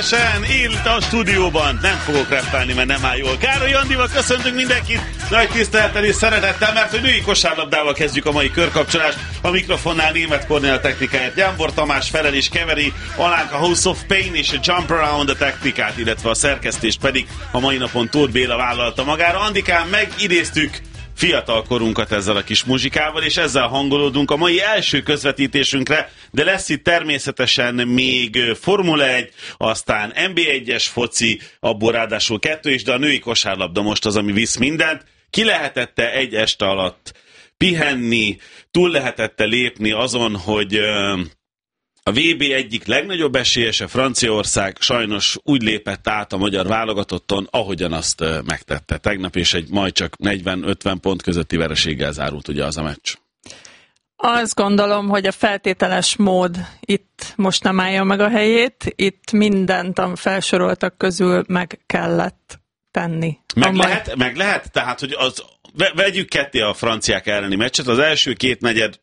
Itt a stúdióban, nem fogok reppelni, mert nem áll jól. Károly Andival köszöntünk mindenkit, nagy tisztelettel és szeretettel, mert hogy női kosárlabdával kezdjük a mai körkapcsolást. A mikrofonnál Németh Kornél a technikáját, Jánbor Tamás felel és keveri, alánk a House of Pain és a Jump Around a technikát, illetve a szerkesztést pedig a mai napon Tóth Béla vállalta magára. Andikán, megidéztük fiatal korunkat ezzel a kis muzsikával, és ezzel hangolódunk a mai első közvetítésünkre, de lesz itt természetesen még Formula 1, aztán NB1-es foci, abból ráadásul 2 is, de a női kosárlabda most az, ami visz mindent. Ki lehetette egy este alatt pihenni, túl lehetette lépni azon, hogy a VB egyik legnagyobb esélyese, Franciaország sajnos úgy lépett át a magyar válogatotton, ahogyan azt megtette tegnap, és egy majd csak 40-50 pont közötti vereséggel zárult ugye az a meccs. Azt gondolom, hogy a feltételes mód itt most nem állja meg a helyét, itt mindent a felsoroltak közül meg kellett tenni. Meg lehet? Tehát, hogy vegyük ketté a franciák elleni meccset, az első két negyed,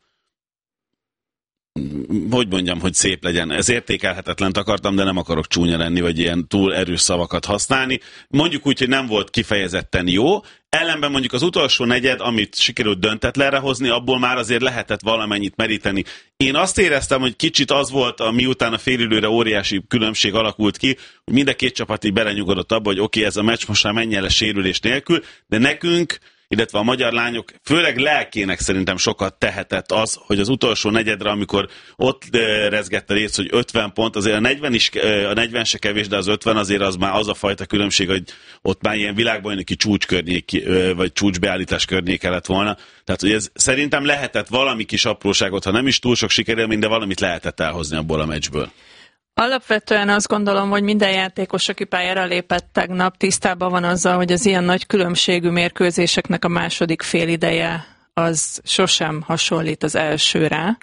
hogy mondjam, hogy szép legyen. Ez értékelhetetlent akartam, de nem akarok csúnya lenni, vagy ilyen túl erős szavakat használni. Mondjuk úgy, hogy nem volt kifejezetten jó. Ellenben mondjuk az utolsó negyed, amit sikerült döntetlenre hozni, abból már azért lehetett valamennyit meríteni. Én azt éreztem, hogy kicsit az volt, miután a félidőre óriási különbség alakult ki, hogy mind a két csapat így belenyugodott abba, hogy oké, ez a meccs most már menjen le sérülés nélkül, de nekünk, illetve a magyar lányok, főleg lelkének szerintem sokat tehetett az, hogy az utolsó negyedre, amikor ott rezgett a rész, hogy 50 pont, azért a 40 se kevés, de az 50 azért az már az a fajta különbség, hogy ott már ilyen világbajnoki csúcs környék, vagy csúcsbeállítás környéke lett volna. Tehát, hogy ez szerintem lehetett valami kis apróságot, ha nem is túl sok sikerélmény, de valamit lehetett elhozni abból a meccsből. Alapvetően azt gondolom, hogy minden játékos, aki pályára lépett tegnap, tisztában van azzal, hogy az ilyen nagy különbségű mérkőzéseknek a második félideje az sosem hasonlít az elsőre.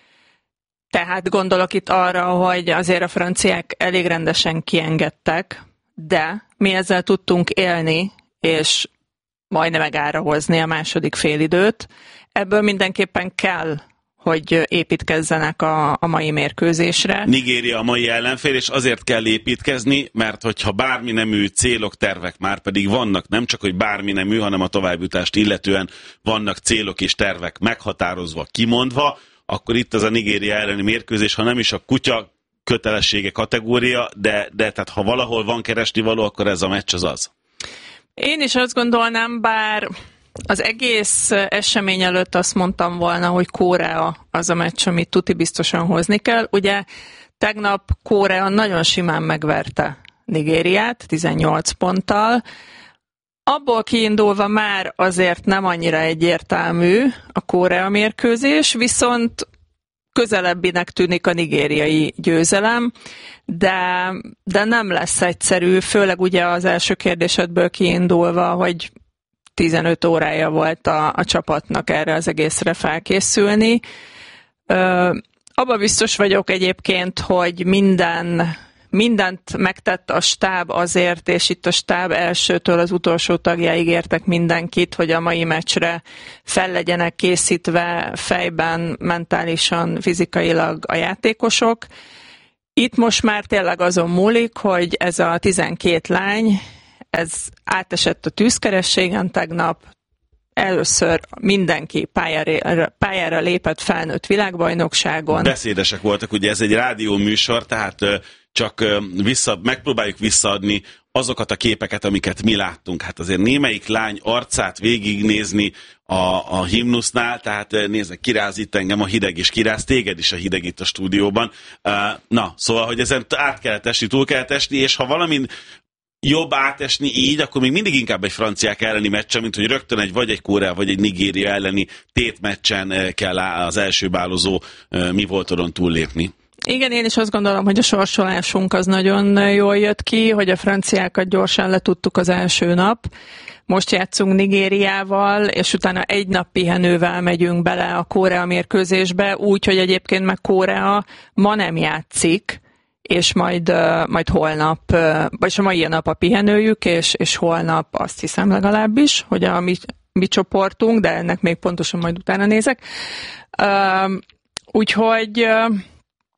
Tehát gondolok itt arra, hogy azért a franciák elég rendesen kiengedtek, de mi ezzel tudtunk élni, és majdnem megára hozni a második félidőt. Ebből mindenképpen kell, hogy építkezzenek a mai mérkőzésre. Nigéria a mai ellenfél, és azért kell építkezni, mert hogyha bármi nemű célok, tervek már pedig vannak, nem csak, hogy bármi nemű, hanem a továbbjutást illetően vannak célok és tervek meghatározva, kimondva, akkor itt az a Nigéria elleni mérkőzés, ha nem is a kutya kötelessége kategória, de tehát ha valahol van keresnivaló, akkor ez a meccs az. Én is azt gondolnám, bár az egész esemény előtt azt mondtam volna, hogy Korea az a meccs, amit tuti biztosan hozni kell. Ugye tegnap Korea nagyon simán megverte Nigériát 18 ponttal. Abból kiindulva már azért nem annyira egyértelmű a Korea mérkőzés, viszont közelebbinek tűnik a nigériai győzelem, de nem lesz egyszerű, főleg ugye az első kérdésedből kiindulva, hogy 15 órája volt a csapatnak erre az egészre felkészülni. Abba biztos vagyok egyébként, hogy mindent megtett a stáb azért, és itt a stáb elsőtől az utolsó tagjáig értek mindenkit, hogy a mai meccsre fel legyenek készítve fejben, mentálisan, fizikailag a játékosok. Itt most már tényleg azon múlik, hogy ez a 12 lány, ez átesett a tűzkerességen tegnap, először mindenki pályára lépett felnőtt világbajnokságon. Beszédesek voltak, ugye ez egy rádióműsor, tehát csak megpróbáljuk visszaadni azokat a képeket, amiket mi láttunk. Hát azért némelyik lány arcát végignézni a himnusznál, tehát nézd, kiráz itt engem a hideg, és kiráz téged is a hideg itt a stúdióban. Na, szóval, hogy ezen át kellett esni, túl kellett esni, és ha valamin jobb átesni így, akkor még mindig inkább egy franciák elleni meccsen, mint hogy rögtön egy Korea, vagy egy Nigéria elleni tétmeccsen kell az első bálozó mi voltodon túllépni. Igen, én is azt gondolom, hogy a sorsolásunk az nagyon jól jött ki, hogy a franciákat gyorsan letudtuk az első nap. Most játszunk Nigériával, és utána egy nap pihenővel megyünk bele a Korea mérkőzésbe, úgy, hogy egyébként meg Korea ma nem játszik, és majd holnap, vagyis a mai nap a pihenőjük, és holnap azt hiszem legalábbis, hogy a mi csoportunk, de ennek még pontosan majd utána nézek. Úgyhogy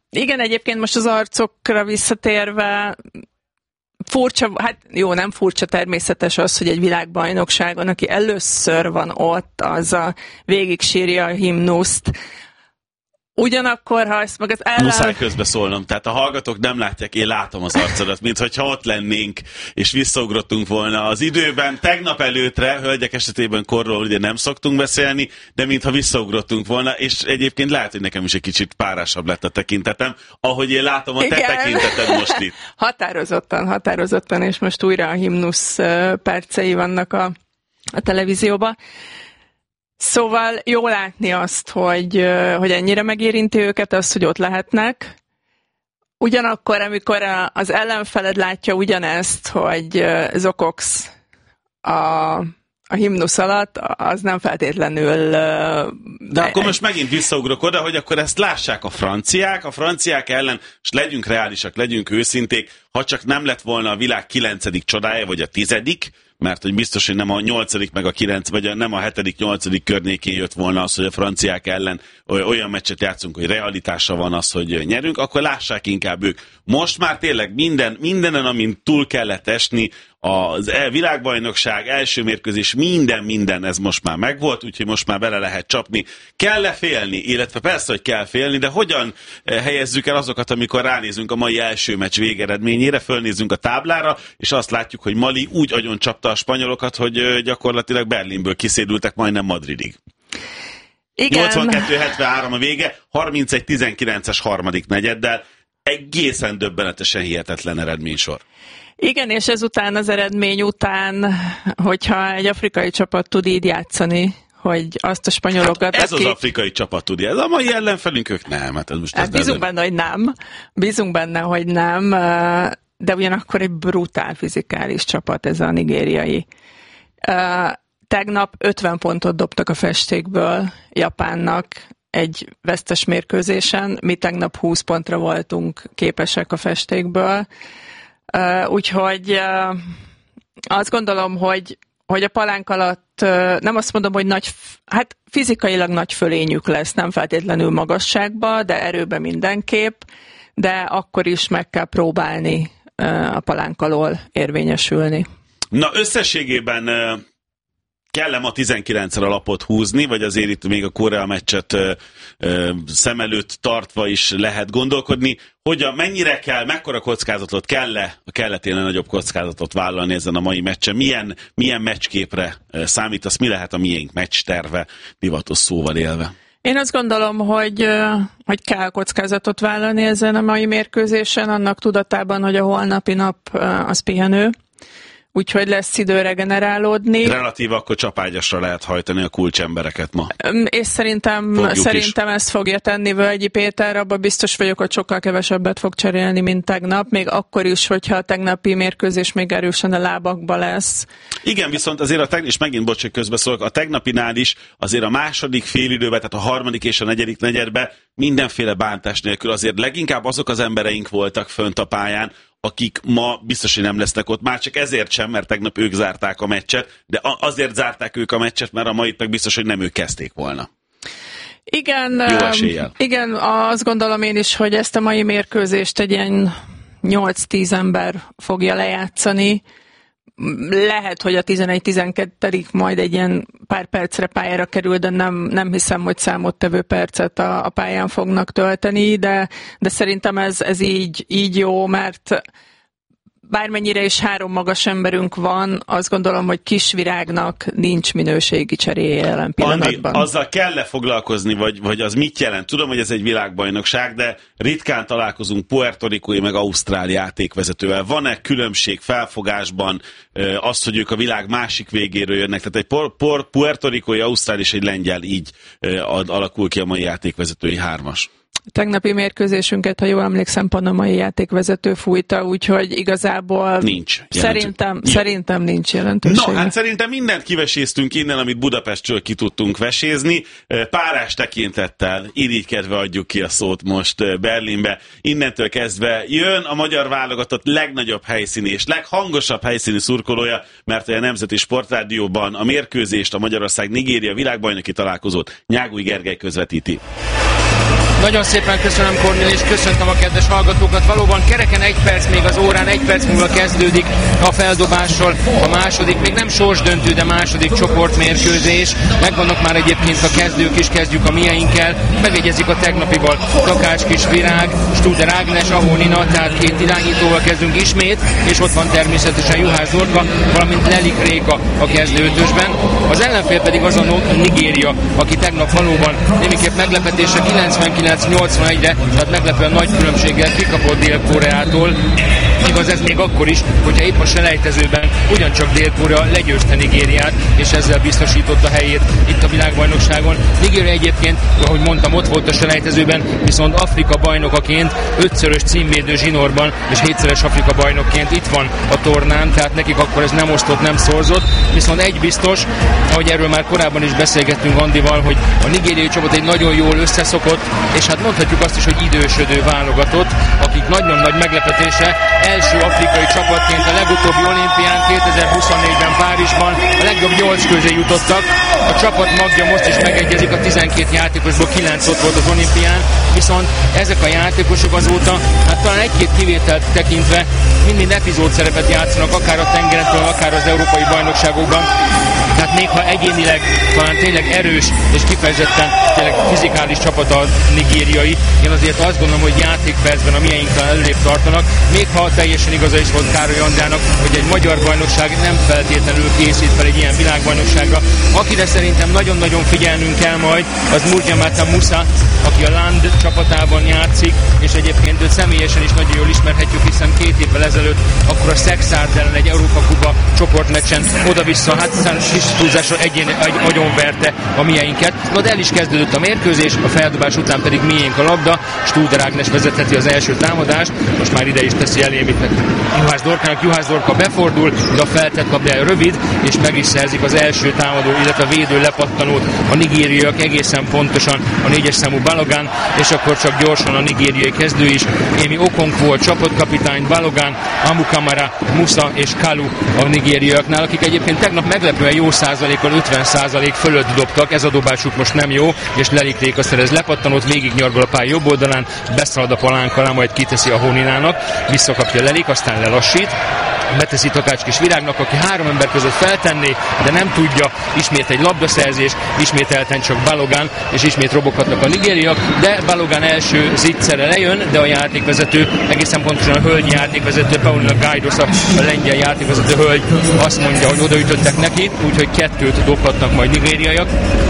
Igen, egyébként most az arcokra visszatérve, furcsa, hát jó, nem furcsa, természetes az, hogy egy világbajnokságon, aki először van ott, az a végig sírja a himnuszt. Ugyanakkor, ha ezt meg az Muszáj közbeszólnom, tehát a hallgatók nem látják, én látom az arcodat, minthogyha ott lennénk, és visszaugrottunk volna az időben. Tegnap előttre, hölgyek esetében korról ugye nem szoktunk beszélni, de mintha visszaugrottunk volna, és egyébként lehet, hogy nekem is egy kicsit párásabb lett a tekintetem, ahogy én látom a te tekinteted most itt. Határozottan, és most újra a himnusz percei vannak a televízióban. Szóval jó látni azt, hogy ennyire megérinti őket, azt, hogy ott lehetnek. Ugyanakkor, amikor az ellenfeled látja ugyanezt, hogy zokogsz a himnusz alatt, az nem feltétlenül... De akkor most megint visszaugrok oda, hogy akkor ezt lássák a franciák ellen, és legyünk reálisak, legyünk őszinték, ha csak nem lett volna a világ 9. csodája, vagy a 10., mert hogy biztos, hogy nem a 8. meg a 9. vagy nem a 7.-8. környékén jött volna az, hogy a franciák ellen olyan meccset játszunk, hogy realitása van az, hogy nyerünk, akkor lássák inkább ők. Most már tényleg mindenen, amin túl kellett esni, a világbajnokság, első mérkőzés, minden ez most már megvolt, úgyhogy most már bele lehet csapni. Kell-e félni? Illetve persze, hogy kell félni, de hogyan helyezzük el azokat, amikor ránézünk a mai első meccs végeredményére, fölnézzünk a táblára, és azt látjuk, hogy Mali úgy agyon csapta a spanyolokat, hogy gyakorlatilag Berlinből kiszédültek majdnem Madridig. Igen. 82-73 a vége, 31-19-es harmadik negyeddel, egészen döbbenetesen hihetetlen eredménysor. Igen, és ezután az eredmény után, hogyha egy afrikai csapat tud így játszani, hogy azt a spanyolokat... Hát ez az afrikai csapat tudja, ez a mai ellenfelünk, ők nem. Hát ez most bízunk benne, hogy nem, de ugyanakkor egy brutál fizikális csapat ez a nigériai. Tegnap 50 pontot dobtak a festékből Japánnak egy vesztes mérkőzésen, mi tegnap 20 pontra voltunk képesek a festékből. Úgyhogy azt gondolom, hogy a palánk alatt nem azt mondom, hogy hát fizikailag nagy fölényük lesz, nem feltétlenül magasságba, de erőben mindenképp, de akkor is meg kell próbálni a palánk alól érvényesülni. Na, összességében kell-e ma 19-re a lapot húzni, vagy azért itt még a Korea meccset szem előtt tartva is lehet gondolkodni, hogy mennyire kell, mekkora kockázatot kell-e tényleg nagyobb kockázatot vállalni ezen a mai meccsen, milyen meccsképre számítasz, mi lehet a miénk meccsterve, divatos szóval élve? Én azt gondolom, hogy kell kockázatot vállalni ezen a mai mérkőzésen, annak tudatában, hogy a holnapi nap az pihenő. Úgyhogy lesz idő regenerálódni. Relatív akkor csapágyasra lehet hajtani a kulcsembereket ma. És szerintem ezt fogja tenni Völgyi Péter, abban biztos vagyok, hogy sokkal kevesebbet fog cserélni, mint tegnap, még akkor is, hogyha a tegnapi mérkőzés még erősen a lábakba lesz. Igen, viszont azért és megint bocs, hogy közbeszólok, a tegnapinál is azért a második félidőben, tehát a harmadik és a negyedik negyedben mindenféle bántás nélkül azért leginkább azok az embereink voltak fönt a pályán, akik ma biztos, hogy nem lesznek ott, már csak ezért sem, mert tegnap ők zárták a meccset, de azért zárták ők a meccset, mert a mait meg biztos, hogy nem ők kezdték volna. Igen, azt gondolom én is, hogy ezt a mai mérkőzést egy ilyen 8-10 ember fogja lejátszani. Lehet, hogy a 11-12. majd egy ilyen pár percre pályára kerül, de nem hiszem, hogy számottevő percet a pályán fognak tölteni, de szerintem ez így jó, mert bármennyire is 3 magas emberünk van, azt gondolom, hogy Kisvirágnak nincs minőségi cseréje jelen pillanatban. Andi, azzal kell-e foglalkozni, vagy az mit jelent? Tudom, hogy ez egy világbajnokság, de ritkán találkozunk puertoricói meg ausztrál játékvezetővel. Van-e különbség felfogásban az, hogy ők a világ másik végéről jönnek? Tehát egy puertoricói, ausztrál és egy lengyel így alakul ki a mai játékvezetői 3-as. Tegnapi mérkőzésünket, ha jól emlékszem, panamai játékvezető fújta, úgyhogy igazából nincs szerintem nincs jelentősége. No, hát szerintem mindent kiveséztünk innen, amit Budapestről ki tudtunk vesézni. Párás tekintettel irigykedve adjuk ki a szót most Berlinbe. Innentől kezdve jön a magyar válogatott legnagyobb helyszíni és leghangosabb helyszíni szurkolója, mert a Nemzeti Sportrádióban a mérkőzést, a Magyarország-Nigéria világbajnoki találkozót Nyágui Gergely közvetíti. Nagyon szépen köszönöm, Kornél, és köszöntöm a kedves hallgatókat. Valóban kereken 1 perc még az órán, 1 perc múlva kezdődik a feldobással a második, még nem sorsdöntő, de második csoportmérkőzés. Megvannak már egyébként a kezdők is, kezdjük a mieinkkel. Megegyezik a tegnapival Takács Kis Virág, Studer Ágnes, Ahó Nina, tehát 2 irányítóval kezdünk ismét, és ott van természetesen Juhász Dorka, valamint Lelik Réka a kezdőötösben. Az ellenfél pedig az a Nigéria, aki tegnap valóban némiképp meglepetése 99-81-re, tehát meglepően nagy különbséggel kikapott Dél-Koreától. Igaz, ez még akkor is, hogyha épp a selejtezőben ugyancsak Dél-Korea legyőzte Nigériát, és ezzel biztosította helyét itt a világbajnokságon. Nigéria egyébként, ahogy mondtam, ott volt a selejtezőben, viszont Afrika bajnokaként, 5-szörös címvédő zsinórban, és 7-szeres Afrika bajnokként itt van a tornán, tehát nekik akkor ez nem osztott, nem szorzott. Viszont egy biztos, ahogy erről már korábban is beszélgettünk Andival, hogy a nigériai csapat egy nagyon jól összeszokott, és hát mondhatjuk azt is, hogy idősödő válogatott, akik nagyon nagy meglepetése első afrikai csapatként a legutóbbi olimpián 2024-ben Párizsban a legjobb 8 közé jutottak. A csapat magja most is megegyezik, a 12 játékosból 9 ott volt az olimpián, viszont ezek a játékosok azóta, hát talán egy-két kivételt tekintve mind epizód szerepet játszanak, akár a tengerentől, akár az európai bajnokságokban. Tehát még ha egyénileg talán tényleg erős és kifejezetten tényleg fizikális csapat a nigériai, én azért azt gondolom, hogy játékpercben a mieinkkel előrébb tartanak, még ha teljesen igaza is volt Károly Andrának, hogy egy magyar bajnokság nem feltétlenül készít fel egy ilyen világbajnokságra. Akire szerintem nagyon-nagyon figyelnünk kell majd, az Murgyamata Musa, aki a Land csapatában játszik, és egyébként őt személyesen is nagyon jól ismerhetjük, hiszen 2 évvel ezelőtt akkor a Szexárd ellen egy Európa-kupa csoportmeccsen oda-vissza, hát kis túlzásra egy agyonverte a mieinket. No, de el is kezdődött a mérkőzés, a feldobás után pedig miénk a labda, Studer Ágnes vezetheti az első támadást, most már ide is teszi elémített Juhász Dorkának. Juhász Dorka befordul, de a feltett labda rövid, és meg is szerzik az első támadó, illetve a védő lepattanót a nigériaiak, egészen pontosan a 4-es számú Balogun, és akkor csak gyorsan a nigériai kezdő is. Amy Okonkwo, csapatkapitány, Balogun, Amukamara, Musa és Kalu a nigériaiaknál, akik egyébként tegnap meglepően jó százalékkal, 50% fölött dobtak, ez a dobásuk most nem jó, és Lelik Réka szerez lepattanót, végig nyargol a pálya jobb oldalán, beszalad a palánk alá, majd kiteszi a Hóninának, visszakapja Lelik, aztán lelassít, beteszi Takács Kis Virágnak, aki 3 ember között feltenné, de nem tudja, ismét egy labdaszerzés, ismételten csak Balogun, és ismét roboghatnak a nigériak, de Balogun első zicsere lejön, de a játékvezető, egészen pontosan a hölgy játékvezető, Paulina Gajdos, a lengyel játékvezető hölgy azt mondja, hogy odaütöttek neki, úgyhogy 2 dobhatnak majd nigériaiak.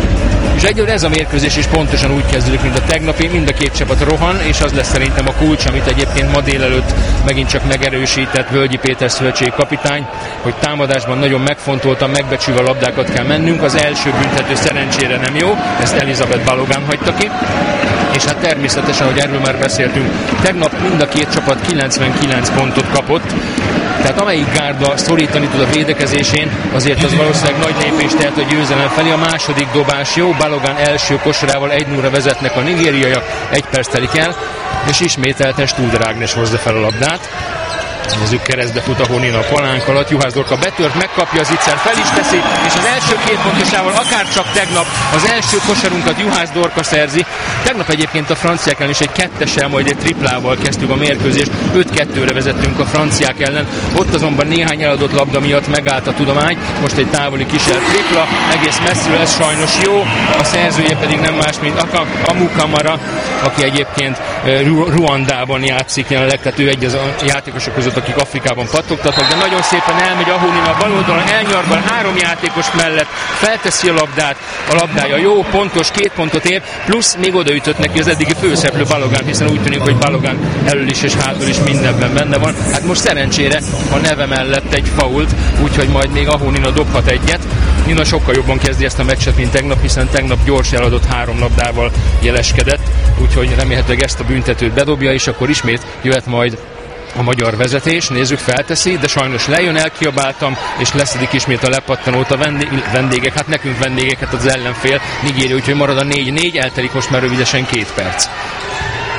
És egyébként ez a mérkőzés is pontosan úgy kezdődik, mint a tegnapi, mind a 2 csapat rohan, és az lesz szerintem a kulcs, amit egyébként ma délelőtt megint csak megerősített Völgyi Péter szövetségi kapitány, hogy támadásban nagyon megfontoltan, megbecsülve labdákat kell mennünk. Az első büntető szerencsére nem jó, ezt Elizabeth Balogun hagyta ki, és hát természetesen, hogy erről már beszéltünk, tegnap mind a 2 csapat 99 pontot kapott, tehát amelyik gárda szorítani tud a védekezésén, azért az valószínűleg nagy lépést tehet a győzelem felé. A második dobás jó, Balogun első kosarával 1-0-ra vezetnek a nigériaiak, 1 perc telik el, és ismételten Studer Ágnes hozza fel a labdát. Nézzük, keresztbe fut a Hónina a palánk alatt, Juhász Dorka betört, megkapja az Itzer, fel is teszi, és az első 2 pontosával, akár csak tegnap az első kosarunkat Juhász Dorka szerzi. Tegnap egyébként a franciák ellen is egy 2-essel, majd egy triplával kezdtük a mérkőzést, 5-2-re vezettünk a franciák ellen, ott azonban néhány eladott labda miatt megállt a tudomány, most egy távoli kísérlet tripla, egész messziről, ez sajnos jó, a szerzője pedig nem más, mint Amukamara, aki egyébként Ruandában játszik jelenleg, tehát ő egy az a játékosok között, akik Afrikában pattogtatnak, de nagyon szépen elmegy a Hónina a bal oldalon, elnyargal 3 játékos mellett, felteszi a labdát, a labdája jó, pontos, 2 pontot ér, plusz még odaütött neki az eddigi főszereplő Balogun, hiszen úgy tűnik, hogy Balogun elől is és hátul is mindenben benne van. Hát most szerencsére a neve mellett egy fault, úgyhogy majd még a Hónina dobhat egyet. Nina sokkal jobban kezdi ezt a meccset, mint tegnap, hiszen tegnap gyors eladott 3 labdával jeleskedett, úgyhogy remélhetőleg ezt a büntetőt bedobja, és akkor ismét jöhet majd a magyar vezetés. Nézzük, felteszi, de sajnos lejön, elkiabáltam, és leszedik ismét a lepattanót a vendégek, hát nekünk vendégeket az ellenfél, Nigéria, úgyhogy marad a 4-4, eltelik most már rövidesen 2 perc.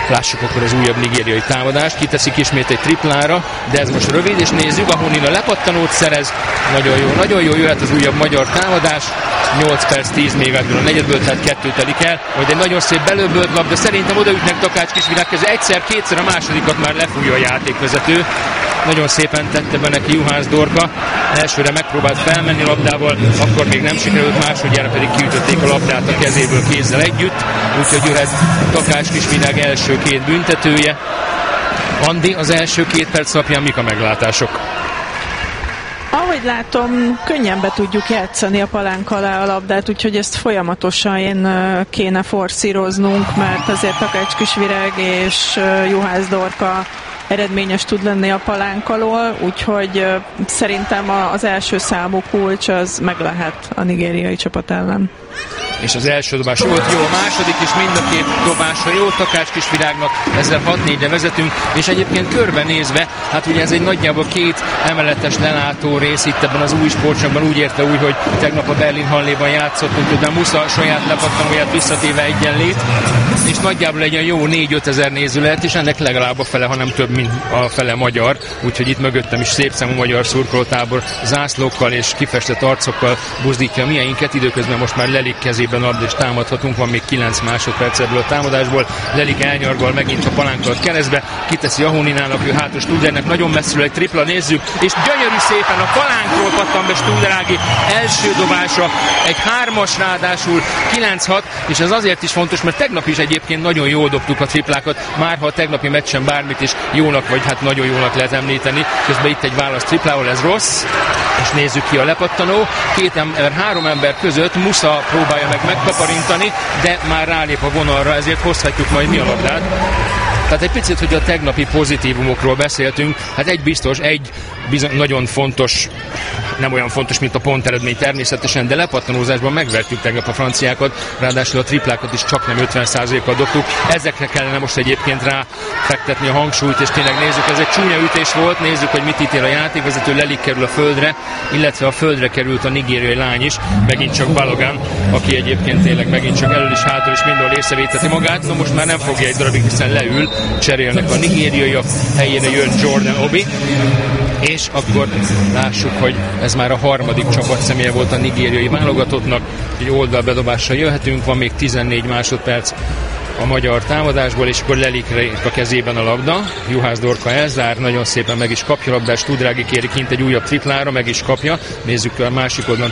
Lássuk akkor az újabb nigériai támadást. Kiteszik ismét egy triplára, de ez most rövid, és nézzük, Ahunina lepattanót szerez. Nagyon jó, jöhet az újabb magyar támadás. 8 perc 10 még ebből a negyedből, tehát 2 telik el. Majd egy nagyon szép belőbölt labda, szerintem odaütnek Takács Kisvirág kezé. Egyszer-kétszer, a másodikat már lefújja a játékvezető. Nagyon szépen tette be neki Juhász Dorka. Elsőre megpróbált felmenni labdával, akkor még nem sikerült, másodjára pedig kiütötték a labdát a kezéből kézzel együtt. Úgyhogy jöhet Takács Kisvirág első 2 büntetője. Andi, az első 2 perc napján mik a meglátások? Ahogy látom, könnyen be tudjuk játszani a palánk alá a labdát, úgyhogy ezt folyamatosan kéne forszíroznunk, mert azért Takács Kisvirág és Juhász Dorka eredményes tud lenni a palánk alól, úgyhogy szerintem az első számú kulcs az meg lehet a nigériai csapat ellen. És az első dobás volt jó, a második is mind a 2 dobása jó Takács Kisvirágnak, ezzel 6-4-re vezetünk, és egyébként körbenézve, hát ugye ez egy nagyjából 2 emeletes lelátó rész itt ebben az új sportcsarnokban, úgy érte úgy, hogy tegnap a Berlin Halléban játszott, úgyhogy a Musza saját lepattanóját visszatéve egyenlét, és nagyjából egy jó 4-5 ezer néző lehet, és ennek legalább a fele, hanem több, mint a fele magyar, úgyhogy itt mögöttem is szép számú magyar szurkolótábor zászlókkal és kifestett arcokkal buzdítja a mieinket, időközben most már Lelik kezében labda és támadhatunk, van még 9 másodperc ebből a támadásból. Lelik elnyargal megint a palánkat keresztbe, kiteszi Ahuninának, ő hátra Studernek, nagyon messziről egy tripla, nézzük, és gyönyörű szépen a palánkról pattan be Studerági első dobása, egy 3-as ráadásul 9-6, és ez azért is fontos, mert tegnap is egyébként nagyon jól dobtuk a triplákat, már ha a tegnapi meccsen bármit is jónak, vagy hát nagyon jónak lehet említeni, közben itt egy válasz triplával, ez rossz, és nézzük ki a lepattanó, 3 ember között Musza próbálja meg megkaparintani, de már rálép a vonalra, ezért hozhatjuk majd mi a labdát. Tehát egy picit, hogy a tegnapi pozitívumokról beszéltünk, hát egy biztos, nagyon fontos, nem olyan fontos, mint a ponteredmény természetesen, de lepattanózásban megvertük tegnap a franciákat, ráadásul a triplákat is csak nem 50%-kal dobtuk. Ezekre kellene most egyébként ráfektetni a hangsúlyt, és tényleg nézzük, ez egy csúnya ütés volt, nézzük, hogy mit ítél a játékvezető, Lelik kerül a földre, illetve a földre került a nigériai lány is, megint csak Balogan, aki egyébként tényleg megint csak elől is hátul is mindenhol észrevéteti magát, no most már nem fogja egy darabig, hiszen leül, cserélnek a nigériaiak, helyére jön Jordan Obi, és akkor lássuk, hogy ez már a harmadik csapatszemélye volt a nigériai válogatottnak, egy oldalbedobással jöhetünk, van még 14 másodperc a magyar támadásból, és akkor Lelikre a kezében a labda. Juhász Dorka elzár, nagyon szépen meg is kapja a labdát, Studrági kéri kint egy újabb triplára, meg is kapja. Nézzük a másik oldalon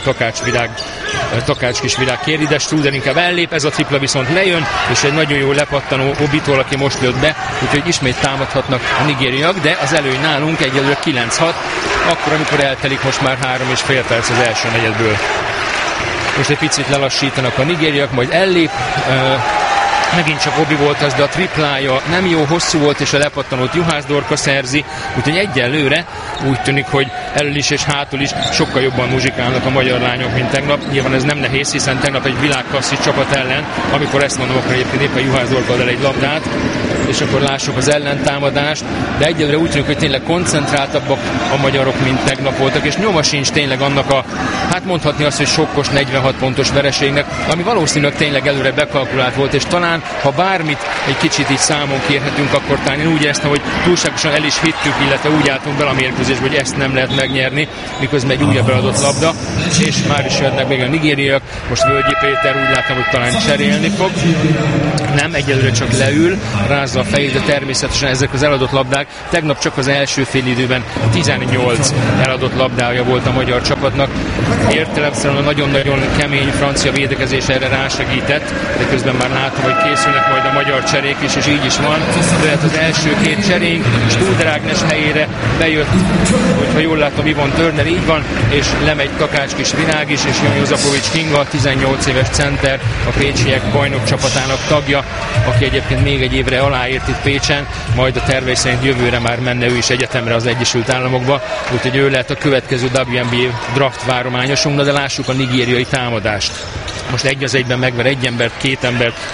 Takács Kisvirág kéri, de Studer inkább ellép, ez a tripla viszont lejön, és egy nagyon jó lepattanó Obitól, aki most lőtt be, úgyhogy ismét támadhatnak a nigériak, de az előny nálunk egyelőre 9-6, akkor amikor eltelik most már 3,5 perc az első negyedből. Most egy picit lelassítanak a nigériak, majd ellép, megint csak Obi volt az, de a triplája nem jó, hosszú volt, és a lepattanót Juhász Dorka szerzi, úgyhogy egyelőre úgy tűnik, hogy elől is és hátul is sokkal jobban muzsikálnak a magyar lányok, mint tegnap. Nyilván ez nem nehéz, hiszen tegnap egy világklasszis csapat ellen, amikor ezt mondom, akkor egyébként éppen Juhász Dorka ad el egy labdát, és akkor lássuk az ellentámadást, de egyelőre úgy tűnik, hogy tényleg koncentráltabbak a magyarok, mint tegnap voltak, és nyoma sincs tényleg annak a, hát mondhatni azt, hogy sokkos 46 pontos vereségnek, ami valószínűleg tényleg előre bekalkulált volt, és talán, ha bármit egy kicsit így számon kérhetünk, akkor talán én úgy éreztem, hogy túlságosan el is hittük, illetve úgy álltunk bele a mérkőzésbe, hogy ezt nem lehet megnyerni, miközben egy újabb eladott labda, és már is jöhetnek még a nigériaiak, most Völgyi Péter úgy látom, hogy talán cserélni fog. Nem, egyelőre csak leül, rázza a fejét, de természetesen ezek az eladott labdák. Tegnap csak az első félidőben 18 eladott labdája volt a magyar csapatnak. Értelemszerűen a nagyon-nagyon kemény francia védekezés erre rásegített, de közben már látom, hogy készülnek majd a magyar cserék is, és így is van. Tehát az első 2 cserénk, Studer Ágnes helyére bejött, hogyha jól látom, Ivon Turner, így van, és lemegy Takács Kisvirág is, és Jon Józapovics Kinga, 18 éves center, a pécsiek bajnok csapatának tagja, aki egyébként még egy évre aláírt itt Pécsen, majd a tervei szerint jövőre már menne ő is egyetemre az Egyesült Államokba, úgyhogy ő lehet a következő WNBA draft várományosunk, de lássuk a nigériai támadást. Most 1-1-ben megver egy embert, 2 embert az 5-ös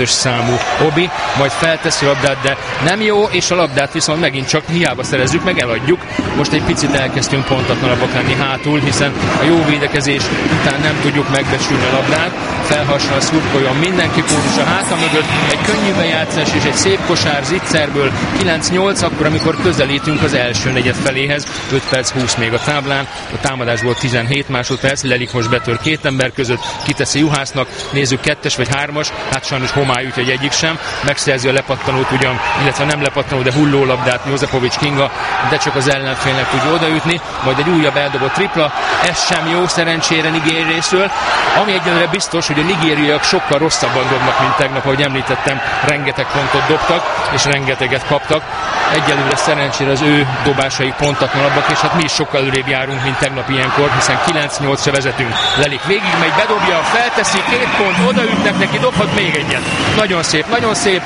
számú Obi, majd felteszi a labdát, de nem jó, és a labdát viszont megint csak hiába szerezzük, meg eladjuk. Most egy picit elkezdtünk pontatlanabbak lenni hátul, hiszen a jó védekezés után nem tudjuk megbecsülni a labdát. Felhasonlóan szurkoljon mindenki kódus a háta mögött, egy könnyű bejátszás és egy szép kosár Zicserből. 9-8 akkor, amikor közelítünk az első negyed feléhez, 5 perc 20 még a táblán, a támadásból 17 másodperc, Lelik most betör két ember között, kiteszi Juhásznak, nézzük 2-es vagy 3-as, hát sajnos homály, úgyhogy egyik sem, megszerzi a lepattanót ugyan, illetve nem lepattanó, de hulló labdát Jozepovics Kinga, de csak az ellenfélnek tudja odaütni, majd egy újabb eldobott tripla, ez sem jó szerencsére Nigéria részről, ami egyelőre biztos, hogy a nigériaiak sokkal rosszabban dobnak, mint tegnap, ahogy említettem, rengeteg pontot dobtak, és rengeteget kaptak. Egyelőre szerencsére az ő dobásai pontatlanabbak, és hát mi is sokkal előrébb járunk, mint tegnap ilyenkor, hiszen 9-8-ra vezetünk. Lelik végig megy, bedobja, felteszi, 2 pont, odaütnek neki, dobhat még egyet. Nagyon szép, nagyon szép.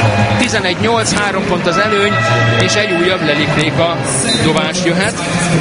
11-8, 3 pont az előny, és egy újabb Lelik Réka dobás jöhet.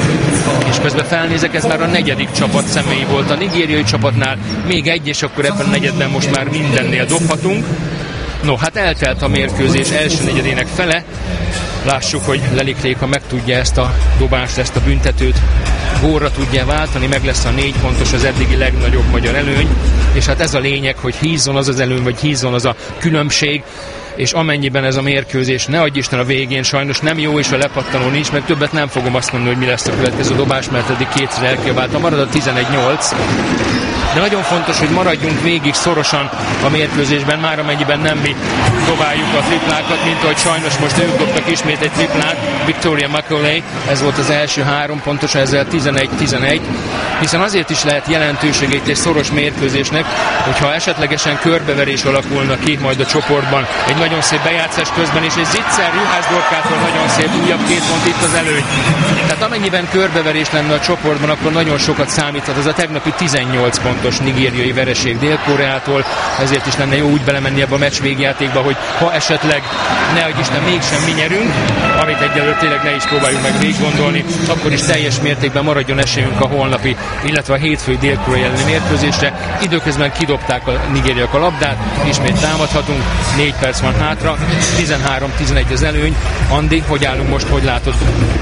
És közben felnézek, ez már a negyedik csapat személyi volt a nigériai csapatnál, még egy, és akkor ebben a negyedben most már mindennél dobhatunk. No, hát eltelt a mérkőzés első negyedének fele. Lássuk, hogy Lelik Réka meg tudja ezt a dobást, ezt a büntetőt gólra tudja váltani, meg lesz a 4 pontos, az eddigi legnagyobb magyar előny, és hát ez a lényeg, hogy hízzon az az előny, vagy hízzon az a különbség, és amennyiben ez a mérkőzés, ne adj Isten a végén, sajnos nem jó, és a lepattanó nincs, meg többet nem fogom azt mondani, hogy mi lesz a következő dobás, mert eddig kétszer elkiabálta, marad a 11-8. De nagyon fontos, hogy maradjunk végig szorosan a mérkőzésben, már amennyiben nem mi dobáljuk a triplákat, mint ahogy sajnos most ők dobtak ismét egy triplát, Victoria Macaulay, ez volt az első 3 pontos, ezzel 11-11, hiszen azért is lehet jelentősége itt egy szoros mérkőzésnek, hogyha esetlegesen körbeverés alakulna ki majd a csoportban, egy nagyon szép bejátszás közben, és egy Zicser Juhász Dorkától nagyon szép újabb 2 pont, itt az előny. Tehát amennyiben körbeverés lenne a csoportban, akkor nagyon sokat számíthat az a tegnapi 18 pontos nigériai vereség Dél-Koreától, ezért is lenne jó úgy belemenni ebbe a meccs végjátékba, hogy ha esetleg ne adj Isten mégsem mi nyerünk, amit egyelőre tényleg ne is próbáljuk meg végiggondolni, akkor is teljes mértékben maradjon esélyünk a holnapi, illetve a hétfői Dél-Korea elleni mérkőzésre. Időközben kidobták a nigériaiak a labdát, ismét támadhatunk, 4 perc van hátra, 13-11 az előny. Andi, hogy állunk most, hogy látod?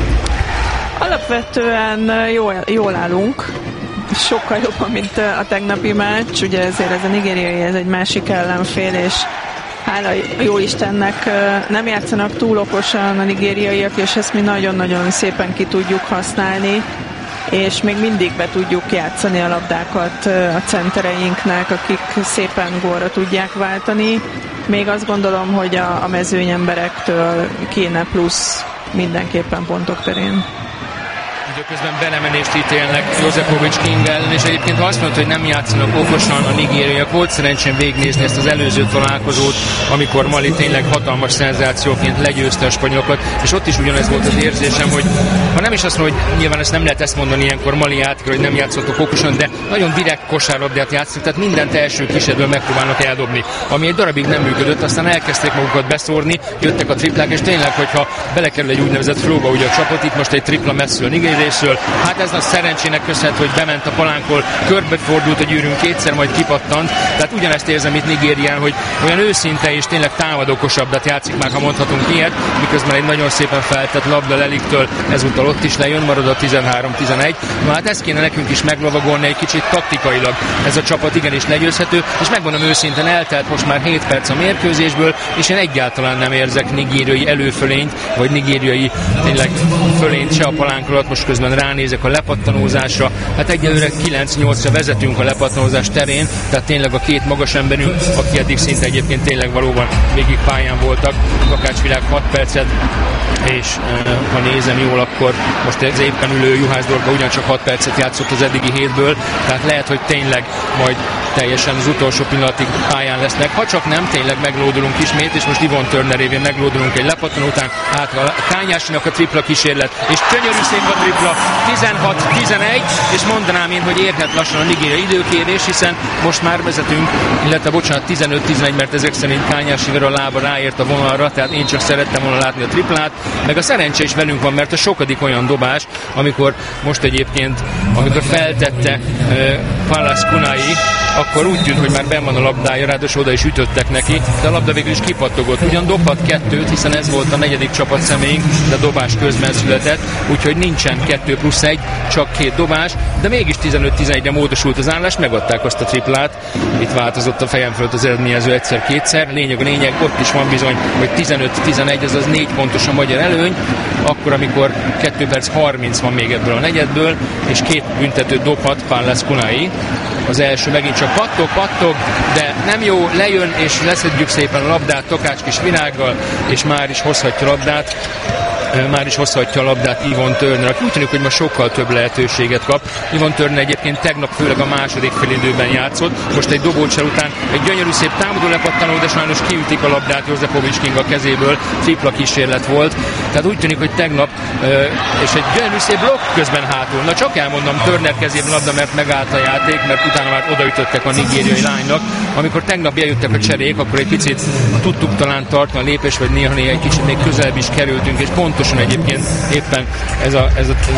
Alapvetően jól állunk, sokkal jobban, mint a tegnapi meccs, ugye ezért ez a nigériai, ez egy másik ellenfél, és hála jó Istennek nem játszanak túl okosan a nigériaiak, és ezt mi nagyon-nagyon szépen ki tudjuk használni, és még mindig be tudjuk játszani a labdákat a centereinknek, akik szépen gólra tudják váltani. Még azt gondolom, hogy a mezőny emberektől kéne plusz mindenképpen pontok terén. Időközben belemenést ítélnek Jozepovics Kinga ellen, és egyébként ha azt mondta, hogy nem játszanak okosan a nigériaiak, volt szerencsém végignézni ezt az előző találkozót, amikor Mali tényleg hatalmas szenzációként legyőzte a spanyolokat, és ott is ugyanez volt az érzésem, hogy ha nem is azt mondom, hogy nyilván ezt nem lehet ezt mondani ilyenkor Mali játékra, hogy nem játszottak okosan, de nagyon direkt kosárlabdát játszik, tehát mindent első kísérletből megpróbálnak eldobni, ami egy darabig nem működött, aztán elkezdték magukat beszórni, jöttek a triplák, és tényleg, hogyha belekerül egy úgynevezett flowba ugye a csapat, itt most egy tripla messzül Nigéria részről. Hát ez a szerencsének köszönhető, hogy bement a palánkról, körbefordult a gyűrűn kétszer, majd kipattant. Tehát ugyanezt érzem itt Nigérián, hogy olyan őszinte és tényleg támadókosabbat játszik, már ha mondhatunk ilyet, miközben egy nagyon szépen feltett labda Leliktől ezúttal ott is lejön, marad a 13-11. Na hát ezt kéne nekünk is meglovagolni egy kicsit taktikailag. Ez a csapat igenis legyőzhető, és megmondom őszintén, eltelt most már 7 perc a mérkőzésből, és én egyáltalán nem érzek nigériai előfölényt, vagy nigériai tényleg fölényt se a palánkról. Most közben ránézek a lepattanózásra, hát egyelőre 9-8-ra vezetünk a lepattanózás terén, tehát tényleg a két magas emberünk, aki eddig szinte egyébként tényleg valóban végig pályán voltak, Takács Világ 6 percet, és ha nézem jól, akkor most az éppen ülő Juhász Dorka ugyancsak 6 percet játszott az eddigi 7-ből, tehát lehet, hogy tényleg majd teljesen az utolsó pillanatig pályán lesznek, ha csak nem, tényleg meglódulunk ismét, és most Yvonne Turner révén meglódulunk egy lepattanó után, hátra a Kányásinak a tripla kísérlet, és gyönyörű szép a tripla, 16-11, és mondanám én, hogy érhet lassan a nigériai időkérés, hiszen most már vezetünk, illetve bocsánat, 15-11, mert ezek szerint Kányásival a lába ráért a vonalra, tehát én csak szerettem volna látni a triplát, meg a szerencse is velünk van, mert a sokadik olyan dobás, amikor most egyébként, amikor feltette Palace Kunai, akkor úgy tűnt, hogy már benn van a labdája, ráadásul oda is ütöttek neki, de a labda végül is kipattogott. Ugyan dobhat 2-t, hiszen ez volt a 4. csapatszemélyünk, de a dobás közben született, úgyhogy nincsen 2+1, csak 2 dobás, de mégis 15-11-re módosult az állás, megadták azt a triplát. Itt változott a fejem fölött az eredményező egyszer-kétszer. Lényeg, ott is van bizony, hogy 15-11, azaz 4 pontos a magyar előny, akkor, amikor 2 perc 30 van még ebből a negyedből, és 2 büntetőt dobhat Pallas Kunai. Az első megint csak pattog, de nem jó, lejön, és leszedjük szépen a labdát Takács Virággal, és már is hozhatja a labdát Yvonne Turner, aki úgy tűnik, hogy ma sokkal több lehetőséget kap. Yvonne Turner egyébként tegnap főleg a második félidőben játszott, most egy dobócsel után egy gyönyörű szép támadó lepattanó, de sajnos kiütik a labdát Jozefovics Kinga kezéből, tripla kísérlet volt. Tehát úgy tűnik, hogy tegnap, és egy gyönyörű szép blokk közben hátul. Na csak elmondom, Turner kezében labda, mert megállt a játék, mert utána már odaütöttek a nigériai lánynak. Amikor tegnap bejöttek a cserék, akkor egy picit tudtuk talán tartani a lépés, vagy néha egy kicsit még közelebb is kerültünk, és pontosan egyébként éppen ez a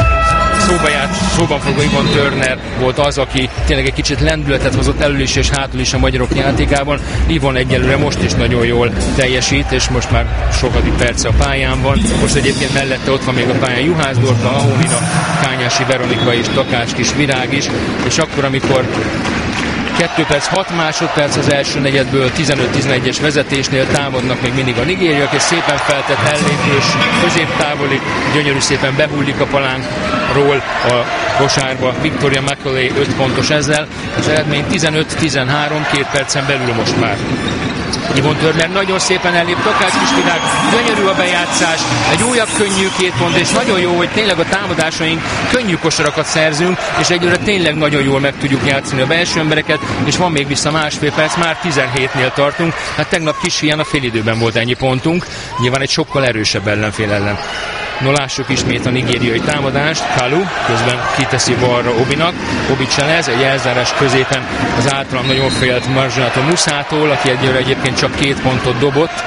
szóban fogó Yvonne Turner volt az, aki tényleg egy kicsit lendületet hozott elől is és hátul is a magyarok játékában. Yvonne egyelőre most is nagyon jól teljesít, és most már sokadik perce a pályán van. Most egyébként mellette ott van még a pályán Juhász Dorka, Ahonina, Kányási Veronika és Takács Virág is, és akkor, amikor 2 perc 6 másodperc az első negyedből 15-11-es vezetésnél támadnak még mindig a nigériak, és szépen feltett ellépős középtávoli, gyönyörű szépen behullik a palánkról a kosárba. Victoria McCauley 5 pontos ezzel, az eredmény 15-13, 2 percen belül most már. Yvonne Turner nagyon szépen ellép, Takács Virág, gyönyörű a bejátszás, egy újabb könnyű 2 pont, és nagyon jó, hogy tényleg a támadásaink könnyű kosarakat szerzünk, és egyre tényleg nagyon jól meg tudjuk játszani a belső embereket, és van még vissza másfél perc, már 17-nél tartunk, hát tegnap kis hián a félidőben volt ennyi pontunk, nyilván egy sokkal erősebb ellenfél ellen. No, lássuk ismét a nigériai támadást. Kalu közben kiteszi balra Obinak. Obi cselez, egy elzárás középen az általam nagyon félt Marginato Musától, aki egyébként csak 2 pontot dobott.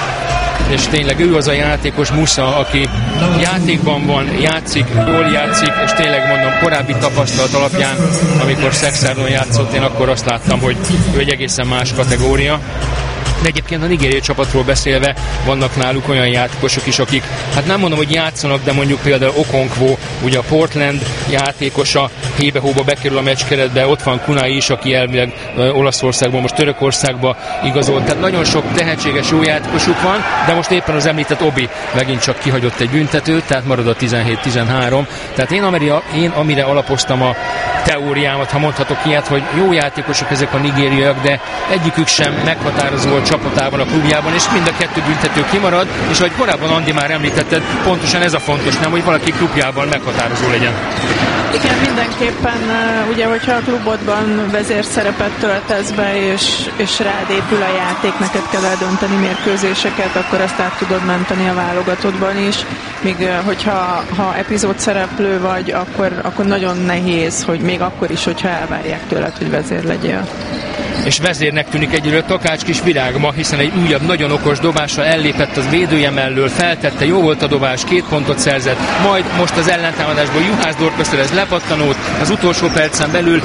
És tényleg ő az a játékos, Musa, aki játékban van, jól játszik, és tényleg mondom, korábbi tapasztalat alapján, amikor Szexárdon játszott, én akkor azt láttam, hogy ő egy egészen más kategória. De egyébként a nigériai csapatról beszélve vannak náluk olyan játékosok is, akik, hát nem mondom, hogy játszanak, de mondjuk például Okonkwo, ugye a Portland játékosa, hébe-hóba bekerül a meccskeretbe, ott van Kunai is, aki elvileg Olaszországban, most Törökországba igazolt. Tehát nagyon sok tehetséges jó játékosuk van, de most éppen az említett Obi megint csak kihagyott egy büntetőt, tehát marad a 17-13. Tehát én amire alapoztam a teóriámat, ha mondhatok ilyet, hogy jó játékosok ezek a nigériaiak, de egyikük sem meghatározó a csapatában, a klubjában, és mind a 2 büntető kimarad, és ahogy korábban Andi már említetted, pontosan ez a fontos, nem, hogy valaki klubjában meghatározó legyen. Igen, mindenképpen, ugye, hogyha a klubodban vezérszerepet töltesz be, és rád épül a játék, neked kell eldönteni mérkőzéseket, akkor azt át tudod menteni a válogatottban is, míg hogyha epizódszereplő vagy, akkor nagyon nehéz, hogy még akkor is, hogyha elvárják tőled, hogy vezér legyél. És vezérnek tűnik egyelőre Takács Virág ma, hiszen egy újabb, nagyon okos dobással ellépett az védője mellől, feltette, jó volt a dobás, 2 pontot szerzett, majd most az ellentámadásból Juhász Dorka szerez lepattanót, az utolsó percen belül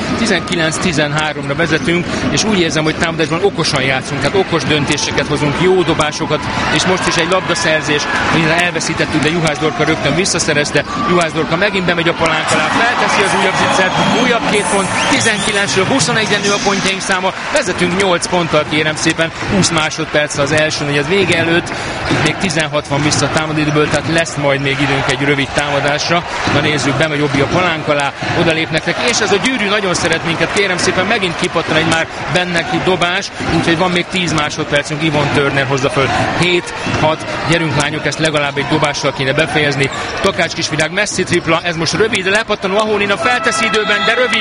19-13-ra vezetünk, és úgy érzem, hogy támadásban okosan játszunk, tehát okos döntéseket hozunk, jó dobásokat, és most is egy labdaszerzés, mire elveszítettük, de Juhász Dorka rögtön visszaszerezte, Juhász Dorka megint bemegy a palánk alá, felteszi az újabb zicsert, újabb 2 pont, 19-ről 21-en nő a pontjaink száma, vezetünk 8 ponttal, kérem szépen, 20 másodperc az első negyed vége előtt, itt még 16 van vissza a támadóidőből, tehát lesz majd még időnk egy rövid támadásra. Na nézzük, bemegy Obi a palánk alá, odalépnek neki, és ez a gyűrű nagyon szeret minket, kérem szépen, megint kipattan egy már benne dobás, úgyhogy van még 10 másodpercünk, Yvonne Turner hozza föl 7-6, gyerünk lányok, ezt legalább egy dobással kéne befejezni. Takács Virág messzi tripla, ez most rövid, lepattanó, Ahonina felteszi időben, de rövid,